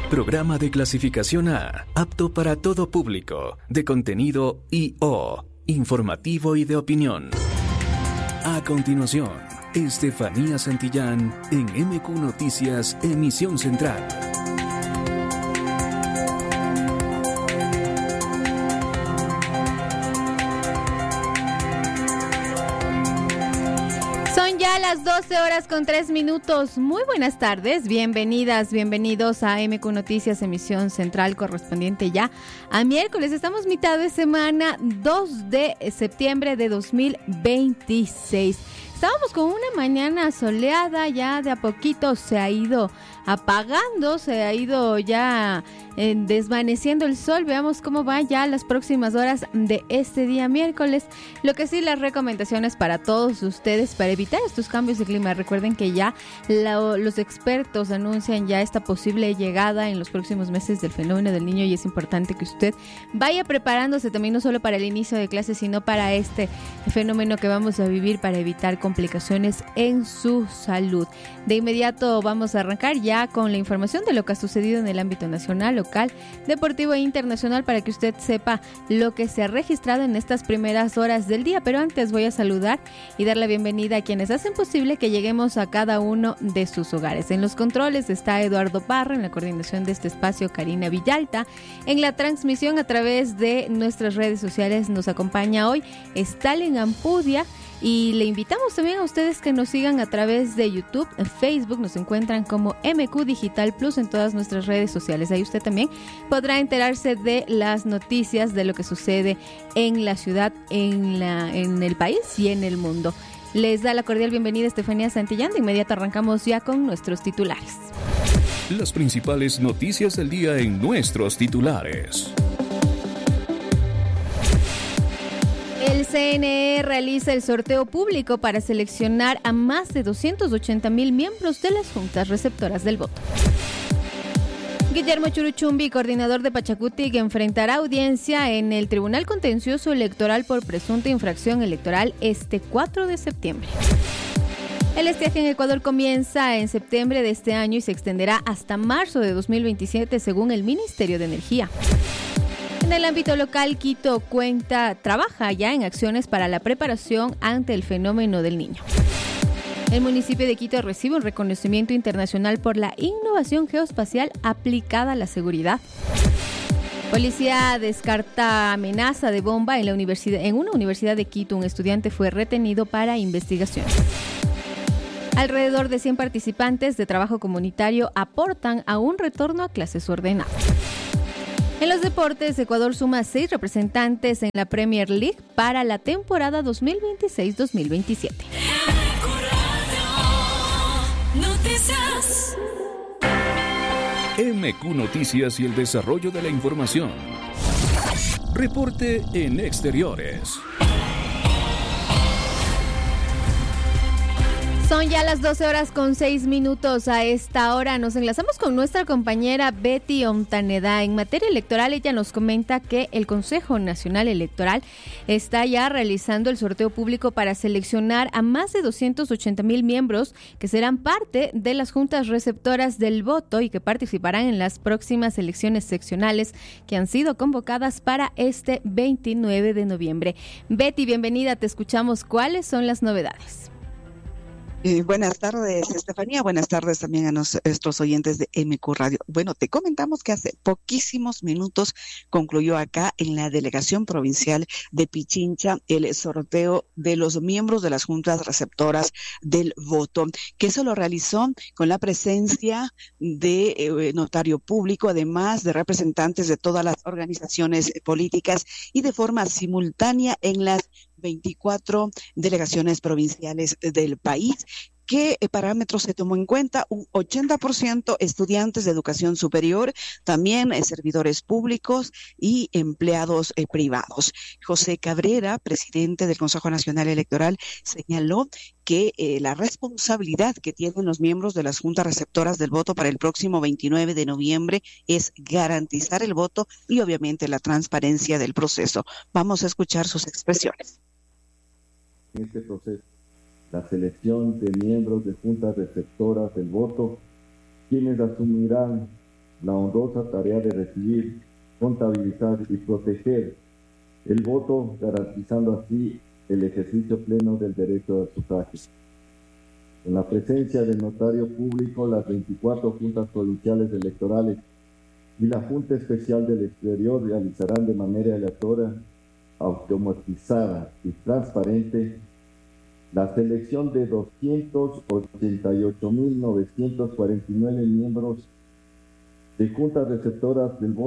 Programa de clasificación A, apto para todo público, de contenido I.O., informativo y de opinión. A continuación, Estefanía Santillán en MQ Noticias, emisión central. Son ya las 12:03. Muy buenas tardes, bienvenidas, bienvenidos a MQ Noticias, emisión central correspondiente ya a miércoles. Estamos mitad de semana, 2 de septiembre de 2026. Estábamos con una mañana soleada, ya de a poquito se ha ido apagando, se ha ido ya desvaneciendo el sol. Veamos cómo va ya las próximas horas de este día miércoles. Lo que sí, las recomendaciones para todos ustedes para evitar estos cambios de clima. Recuerden que ya los expertos anuncian ya esta posible llegada en los próximos meses del fenómeno del Niño, y es importante que usted vaya preparándose también no solo para el inicio de clases, sino para este fenómeno que vamos a vivir, para evitar complicaciones en su salud. De inmediato vamos a arrancar ya con la información de lo que ha sucedido en el ámbito nacional, local, deportivo e internacional, para que usted sepa lo que se ha registrado en estas primeras horas del día. Pero antes voy a saludar y dar la bienvenida a quienes hacen posible que lleguemos a cada uno de sus hogares. En los controles está Eduardo Parra, en la coordinación de este espacio Karina Villalta, en la transmisión a través de nuestras redes sociales nos acompaña hoy Stalin Ampudia. Y le invitamos también a ustedes que nos sigan a través de YouTube, en Facebook, nos encuentran como MQ Digital Plus en todas nuestras redes sociales. Ahí usted también podrá enterarse de las noticias, de lo que sucede en la ciudad, en el país y en el mundo. Les da la cordial bienvenida Estefanía Santillán. De inmediato arrancamos ya con nuestros titulares. Las principales noticias del día en nuestros titulares. El CNE realiza el sorteo público para seleccionar a más de 280,000 miembros de las juntas receptoras del voto. Guillermo Churuchumbi, coordinador de Pachacutic, enfrentará audiencia en el Tribunal Contencioso Electoral por presunta infracción electoral este 4 de septiembre. El estiaje en Ecuador comienza en septiembre de este año y se extenderá hasta marzo de 2027, según el Ministerio de Energía. En el ámbito local, Quito trabaja ya en acciones para la preparación ante el fenómeno del Niño. El municipio de Quito recibe un reconocimiento internacional por la innovación geoespacial aplicada a la seguridad. Policía descarta amenaza de bomba en una universidad de Quito. Un estudiante fue retenido para investigación. Alrededor de 100 participantes de trabajo comunitario aportan a un retorno a clases ordenadas. En los deportes, Ecuador suma 6 representantes en la Premier League para la temporada 2026-2027. MQ Noticias y el desarrollo de la información. Reporte en exteriores. Son ya las 12:06. A esta hora nos enlazamos con nuestra compañera Betty Ontaneda. En materia electoral, ella nos comenta que el Consejo Nacional Electoral está ya realizando el sorteo público para seleccionar a más de 280,000 miembros que serán parte de las juntas receptoras del voto y que participarán en las próximas elecciones seccionales que han sido convocadas para este 29 de noviembre. Betty, bienvenida, te escuchamos. ¿Cuáles son las novedades? Buenas tardes, Estefanía. Buenas tardes también a nuestros oyentes de MQ Radio. Bueno, te comentamos que hace poquísimos minutos concluyó acá en la delegación provincial de Pichincha el sorteo de los miembros de las juntas receptoras del voto, que eso lo realizó con la presencia de notario público, además de representantes de todas las organizaciones políticas y de forma simultánea en las 24 delegaciones provinciales del país. ¿Qué parámetros se tomó en cuenta? Un 80% estudiantes de educación superior, también servidores públicos y empleados privados. José Cabrera, presidente del Consejo Nacional Electoral, señaló que la responsabilidad que tienen los miembros de las juntas receptoras del voto para el próximo 29 de noviembre es garantizar el voto y obviamente la transparencia del proceso. Vamos a escuchar sus expresiones. En este proceso, la selección de miembros de juntas receptoras del voto, quienes asumirán la honrosa tarea de recibir, contabilizar y proteger el voto, garantizando así el ejercicio pleno del derecho al sufragio. En la presencia del notario público, las 24 juntas provinciales electorales y la Junta Especial del Exterior realizarán de manera aleatoria, automatizada y transparente la selección de 288.949 miembros de juntas receptoras del voto